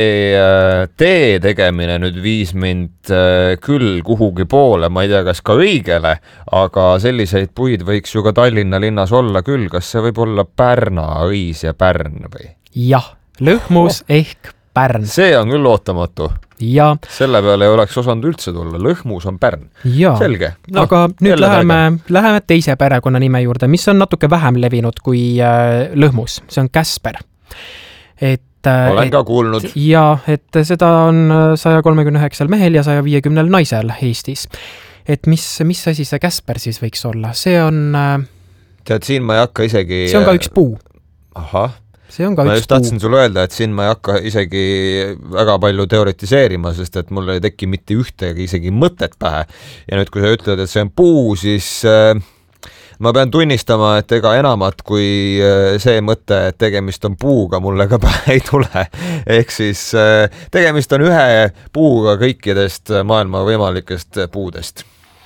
tee tegemine nüüd viis mind küll kuhugi poole, ma ei tea, kas ka õigele, aga selliseid puid võiks ju ka Tallinna linnas olla küll. Kas see võib olla Pärna, Õis ja Pärn või? Jah, Lõhmus ehk Pärn. See on küll ootamatu. Ja. Selle peale ei oleks osanud üldse tulla. Lõhmus on Pärn. Ja. Selge. No, aga nüüd läheme teise perekonna nime juurde, mis on natuke vähem levinud kui Lõhmus. See on Käsper. Olen ka kuulnud. Ja, et seda on 139 mehel ja 150 naisel Eestis. Et mis asi see Käsper siis võiks olla? See on... Tead, siin ma ei hakka isegi... See on ka üks puu. Ahah. Ma just tahtsin sulle öelda, et siin ma ei hakka isegi väga palju teoretiseerima, sest et mul ei teki mitte ühtegi isegi mõtet pähe. Ja nüüd, kui sa ütled, et see on puu, siis ma pean tunnistama, et ega enamat kui see mõte, et tegemist on puuga, mulle ka pähe ei tule. Ehk siis tegemist on ühe puuga kõikidest maailma võimalikest puudest.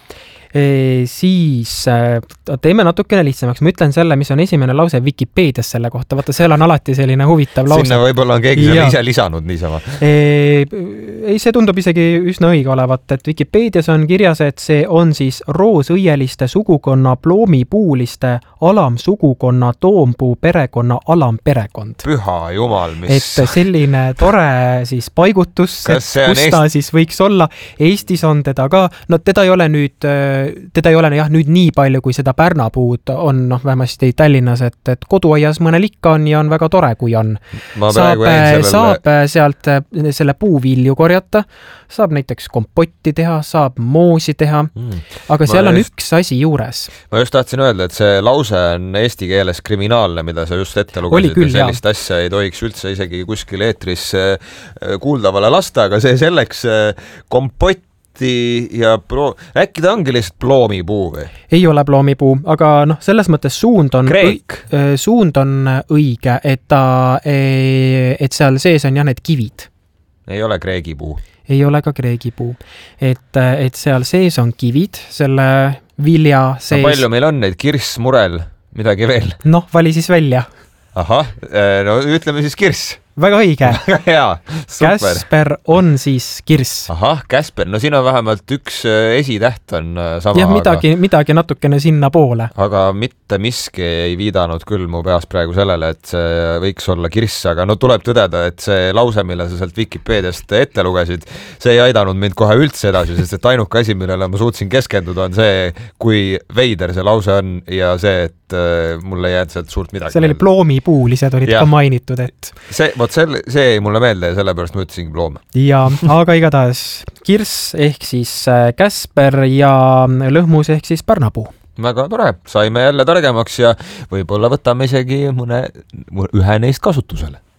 Siis teeme natukene lihtsamaks. Ma ütlen selle, mis on esimene lause Wikipeedias selle kohta. Vaata, seal on alati selline huvitav lause. Sinna võib-olla on keegi selle ise lisanud niisama. Ei, see tundub isegi üsna õige olevat, et Wikipeedias on kirjas, et see on siis roosõieliste sugukonna ploomipuuliste alamsugukonna toompuu perekonna alamperekond. Püha jumal, mis... Et selline tore siis paigutus, kus ta siis võiks olla. Eestis on teda ka, no teda ei ole nüüd nii palju, kui seda Pärnapuud on, vähemasti Tallinnas, et koduaias mõnel ikka on ja on väga tore, kui on. Saab sealt selle puuvilju korjata, saab näiteks kompotti teha, saab moosi teha, aga seal on üks asi juures. Ma just tahtsin öelda, et see lause on eesti keeles kriminaalne, mida sa just ette lugesid ja sellist asja ei tohiks üldse isegi kuskil eetris kuuldavale lasta, aga see selleks kompott ja äkki ta ongi lihtsalt ploomipuu või? Ei ole ploomipuu, aga selles mõttes suund on õige, et seal sees on need kivid. Ei ole kreegipuu. Ei ole ka kreegipuu. Et seal sees on kivid, selle vilja sees. Palju meil on neid? Kirss, murel, midagi veel? Vali siis välja. Ahah, ütleme siis kirss. Väga õige. Väga hea, super. Käsper on siis kirss. Ahah, Käsper. No siin on vähemalt üks esitäht on sama. Jah, midagi natukene sinna poole. Aga mitte miski ei viidanud küll mu peas praegu sellele, et see võiks olla kirss, aga tuleb tõdeda, et see lause, mille sa sealt Wikipeediast ette lugesid, see ei aidanud mind kohe üldse edasi, sest et ainuke asi, millele ma suutsin keskenduda, on see, kui veider see lause on ja see, et mulle ei jäänud sealt suurt midagi. Sellele ploomipuulised olid ka mainitud, et... See ei mulle meelde ja sellepärast ma ütlesingi ploom. Ja, aga igatahes kirss ehk siis Käsper ja Lõhmus ehk siis Pärnapuu. Väga tore, saime jälle targemaks ja võib-olla võtame isegi ühe neist kasutusele.